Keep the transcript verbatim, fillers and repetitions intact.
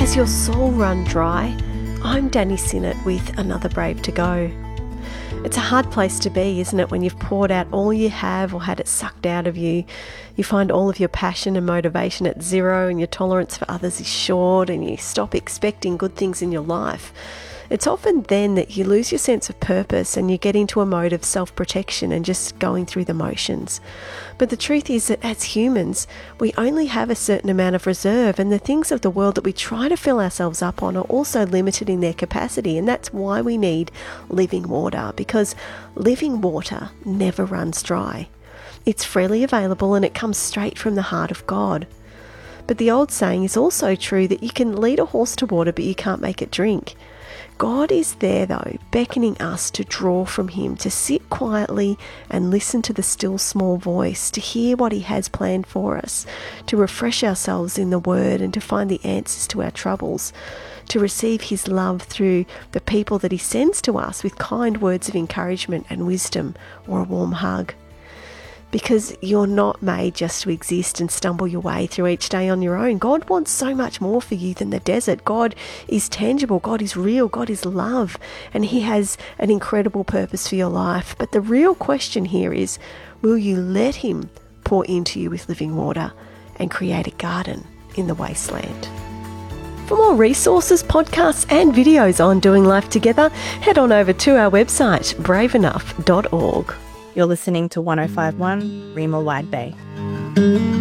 Has your soul run dry? I'm Danny Sinnott with Another Brave to Go. It's a hard place to be, isn't it, when you've poured out all you have or had it sucked out of you. You find all of your passion and motivation at zero and your tolerance for others is short and you stop expecting good things in your life. It's often then that you lose your sense of purpose and you get into a mode of self-protection and just going through the motions. But the truth is that as humans, we only have a certain amount of reserve, and the things of the world that we try to fill ourselves up on are also limited in their capacity, and that's why we need living water, because living water never runs dry. It's freely available and it comes straight from the heart of God. But the old saying is also true that you can lead a horse to water but you can't make it drink. God is there though, beckoning us to draw from him, to sit quietly and listen to the still small voice, to hear what he has planned for us, to refresh ourselves in the word and to find the answers to our troubles, to receive his love through the people that he sends to us with kind words of encouragement and wisdom or a warm hug. Because you're not made just to exist and stumble your way through each day on your own. God wants so much more for you than the desert. God is tangible. God is real. God is love. And he has an incredible purpose for your life. But the real question here is, will you let him pour into you with living water and create a garden in the wasteland? For more resources, podcasts and videos on doing life together, head on over to our website, brave enough dot org. You're listening to one oh five point one Rima Wide Bay.